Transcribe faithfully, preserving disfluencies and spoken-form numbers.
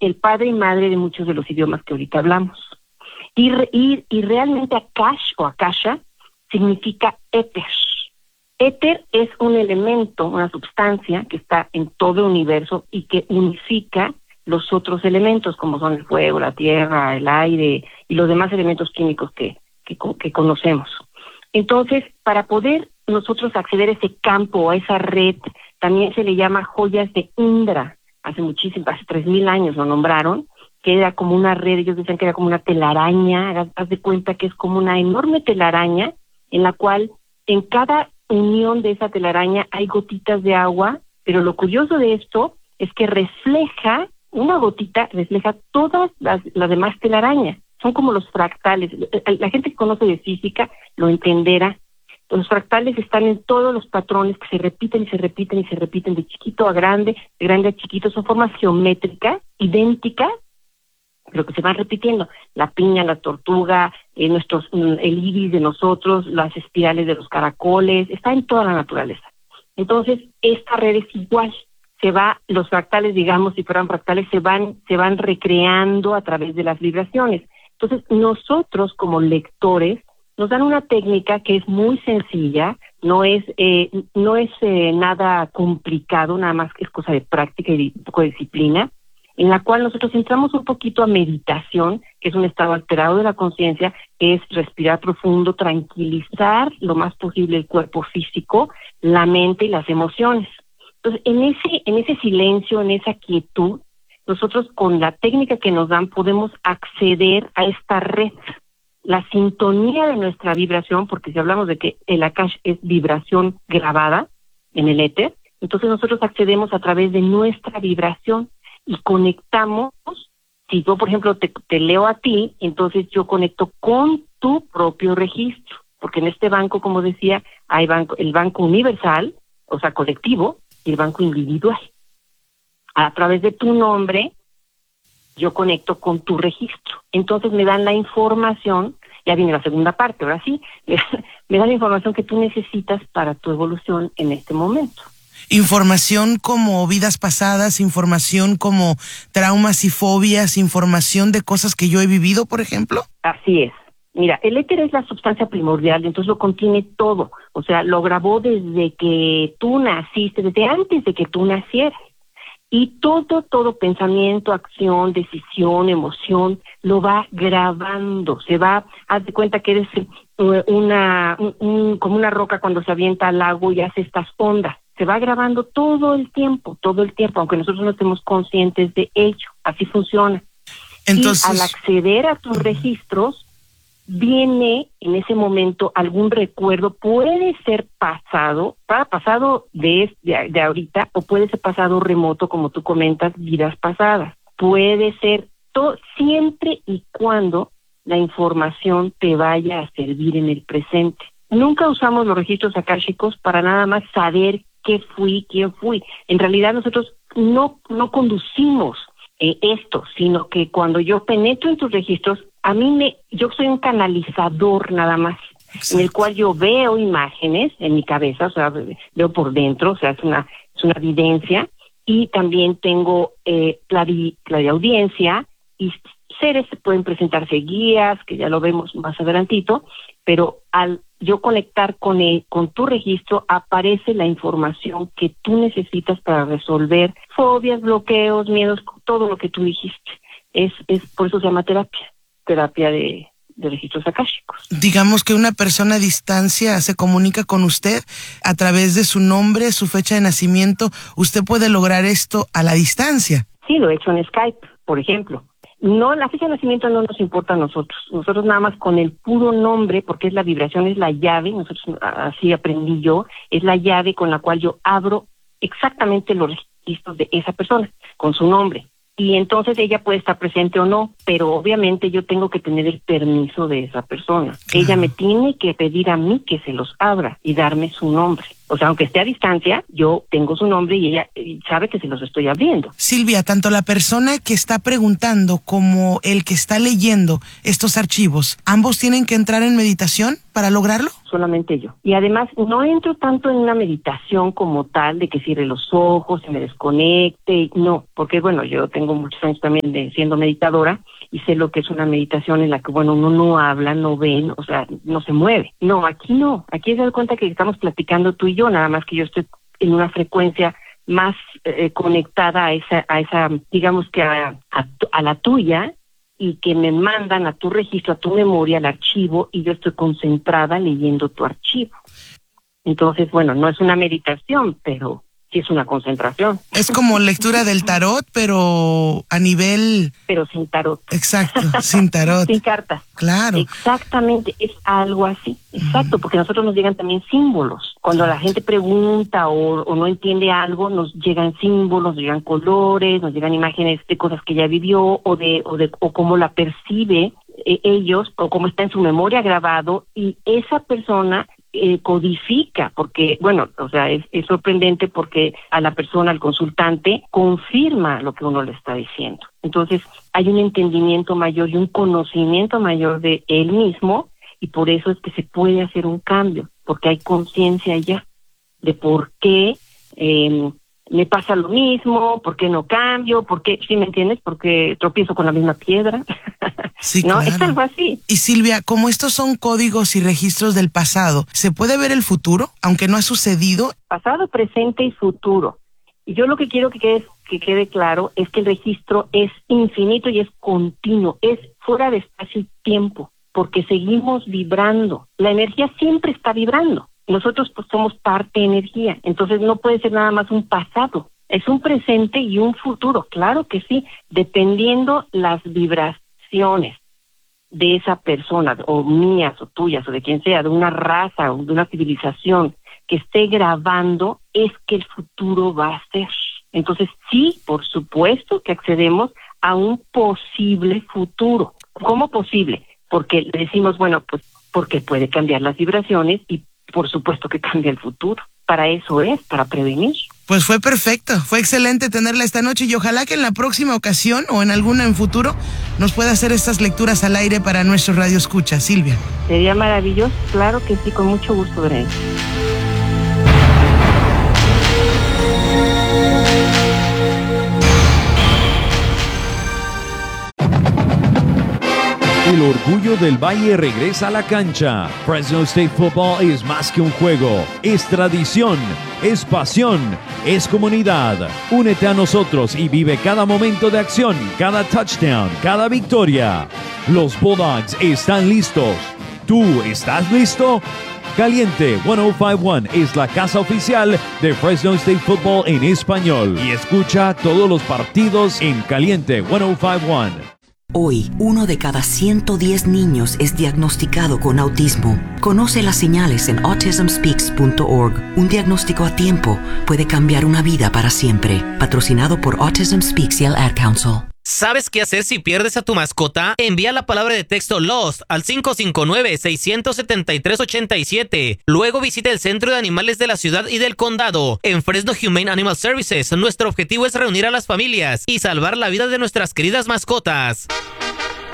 el padre y madre de muchos de los idiomas que ahorita hablamos. Y, y, y realmente Akash o Akasha significa éter. Éter es un elemento, una sustancia que está en todo el universo y que unifica los otros elementos, como son el fuego, la tierra, el aire y los demás elementos químicos que, que, que conocemos. Entonces, para poder nosotros acceder a ese campo, a esa red, también se le llama joyas de Indra. Hace muchísimo, hace tres mil años lo nombraron, que era como una red, ellos decían que era como una telaraña, haz, haz de cuenta que es como una enorme telaraña en la cual en cada unión de esa telaraña hay gotitas de agua, pero lo curioso de esto es que refleja, una gotita refleja todas las, las demás telarañas, son como los fractales. La gente que conoce de física lo entenderá. Los fractales están en todos los patrones que se repiten y se repiten y se repiten de chiquito a grande, de grande a chiquito, son formas geométricas, idénticas, pero que se van repitiendo. La piña, la tortuga, eh, nuestros, el iris de nosotros, las espirales de los caracoles, está en toda la naturaleza. Entonces, esta red es igual, se va, los fractales, digamos, si fueran fractales, se van, se van recreando a través de las vibraciones. Entonces, nosotros como lectores, nos dan una técnica que es muy sencilla, no es eh, no es eh, nada complicado, nada más que es cosa de práctica y un poco de disciplina, en la cual nosotros entramos un poquito a meditación, que es un estado alterado de la conciencia, que es respirar profundo, tranquilizar lo más posible el cuerpo físico, la mente y las emociones. Entonces, en ese, en ese silencio, en esa quietud, nosotros con la técnica que nos dan podemos acceder a esta red. La sintonía de nuestra vibración, porque si hablamos de que el Akash es vibración grabada en el éter, entonces nosotros accedemos a través de nuestra vibración y conectamos. Si yo, por ejemplo, te, te leo a ti, entonces yo conecto con tu propio registro, porque en este banco, como decía, hay banco, el banco universal, o sea, colectivo, y el banco individual. A través de tu nombre, yo conecto con tu registro. Entonces me dan la información, ya viene la segunda parte, ahora sí, me dan la información que tú necesitas para tu evolución en este momento. Información como vidas pasadas, información como traumas y fobias, información de cosas que yo he vivido, por ejemplo. Así es. Mira, el éter es la sustancia primordial, entonces lo contiene todo. O sea, lo grabó desde que tú naciste, desde antes de que tú nacieras. Y todo, todo pensamiento, acción, decisión, emoción, lo va grabando. Se va, haz de cuenta que eres una, un, un, como una roca cuando se avienta al lago y hace estas ondas. Se va grabando todo el tiempo, todo el tiempo, aunque nosotros no estemos conscientes de ello. Así funciona. Entonces, y al acceder a tus registros, viene en ese momento algún recuerdo, puede ser pasado, pasado de, de, de ahorita, o puede ser pasado remoto, como tú comentas, vidas pasadas. Puede ser todo, siempre y cuando la información te vaya a servir en el presente. Nunca usamos los registros akáshicos para nada más saber qué fui, quién fui. En realidad nosotros no, no conducimos eh, esto, sino que cuando yo penetro en tus registros, a mí me, yo soy un canalizador nada más, exacto, en el cual yo veo imágenes en mi cabeza, o sea, veo por dentro, o sea, es una, es una evidencia, y también tengo eh, clari, clariaudiencia, y seres, pueden presentarse guías, que ya lo vemos más adelantito, pero al yo conectar con el, con tu registro, aparece la información que tú necesitas para resolver fobias, bloqueos, miedos, todo lo que tú dijiste. Es, es por eso se llama terapia. terapia de, de registros akáshicos. Digamos que una persona a distancia se comunica con usted a través de su nombre, su fecha de nacimiento. ¿Usted puede lograr esto a la distancia? Sí, lo he hecho en Skype, por ejemplo. No, la fecha de nacimiento no nos importa a nosotros. Nosotros nada más con el puro nombre, porque es la vibración, es la llave, nosotros así aprendí yo, es la llave con la cual yo abro exactamente los registros de esa persona, con su nombre. Y entonces ella puede estar presente o no, pero obviamente yo tengo que tener el permiso de esa persona. Claro. Ella me tiene que pedir a mí que se los abra y darme su nombre. O sea, aunque esté a distancia, yo tengo su nombre y ella sabe que se los estoy abriendo. Silvia, tanto la persona que está preguntando como el que está leyendo estos archivos, ¿ambos tienen que entrar en meditación para lograrlo? Solamente yo. Y además no entro tanto en una meditación como tal, de que cierre los ojos y me desconecte, no, porque bueno, yo tengo muchos años también de siendo meditadora y sé lo que es una meditación en la que, bueno, uno no habla, no ve, o sea, no se mueve. No, aquí no, aquí se da cuenta que estamos platicando tú y yo, nada más que yo estoy en una frecuencia más eh, conectada a esa, a esa, digamos que a, a, a la tuya, y que me mandan a tu registro, a tu memoria, al archivo, y yo estoy concentrada leyendo tu archivo. Entonces, bueno, no es una meditación, pero sí es una concentración. Es como lectura del tarot, pero a nivel... Pero sin tarot. Exacto, sin tarot. Sin cartas. Claro. Exactamente, es algo así. Exacto, porque a nosotros nos llegan también símbolos. Cuando la gente pregunta o, o no entiende algo, nos llegan símbolos, nos llegan colores, nos llegan imágenes de cosas que ya vivió o de o de o cómo la percibe eh, ellos o cómo está en su memoria grabado, y esa persona Eh, codifica, porque, bueno, o sea, es, es sorprendente porque a la persona, al consultante, confirma lo que uno le está diciendo. Entonces, hay un entendimiento mayor y un conocimiento mayor de él mismo, y por eso es que se puede hacer un cambio, porque hay conciencia ya de por qué eh, me pasa lo mismo, por qué no cambio, por qué, ¿sí me entiendes? Porque tropiezo con la misma piedra. Sí, no, claro. es algo así. Y Silvia, como estos son códigos y registros del pasado, ¿se puede ver el futuro, aunque no ha sucedido? Pasado, presente y futuro. Y yo lo que quiero que quede, que quede claro es que el registro es infinito y es continuo, es fuera de espacio y tiempo, porque seguimos vibrando. La energía siempre está vibrando. Nosotros pues somos parte de energía, entonces no puede ser nada más un pasado. Es un presente y un futuro, claro que sí, dependiendo las vibraciones de esa persona, o mías, o tuyas, o de quien sea, de una raza, o de una civilización que esté grabando, es que el futuro va a ser. Entonces, sí, por supuesto que accedemos a un posible futuro. ¿Cómo posible? Porque le decimos, bueno, pues porque puede cambiar las vibraciones y por supuesto que cambia el futuro. Para eso es, para prevenir. Pues fue perfecto, fue excelente tenerla esta noche y ojalá que en la próxima ocasión o en alguna en futuro nos pueda hacer estas lecturas al aire para nuestro Radio Escucha, Silvia. Sería maravilloso, claro que sí, con mucho gusto, Brenda. El orgullo del Valle regresa a la cancha. Fresno State Football es más que un juego, es tradición, es pasión, es comunidad. Únete a nosotros y vive cada momento de acción, cada touchdown, cada victoria. Los Bulldogs están listos. ¿Tú estás listo? Caliente ciento cincuenta y uno es la casa oficial de Fresno State Football en español y escucha todos los partidos en Caliente ciento cincuenta y uno. Hoy, uno de cada ciento diez niños es diagnosticado con autismo. Conoce las señales en autism speaks punto org. Un diagnóstico a tiempo puede cambiar una vida para siempre. Patrocinado por Autism Speaks y el Ad Council. ¿Sabes qué hacer si pierdes a tu mascota? Envía la palabra de texto LOST al cinco cinco nueve, seis siete tres, ocho siete. Luego visita el Centro de Animales de la Ciudad y del Condado. En Fresno Humane Animal Services, nuestro objetivo es reunir a las familias y salvar la vida de nuestras queridas mascotas.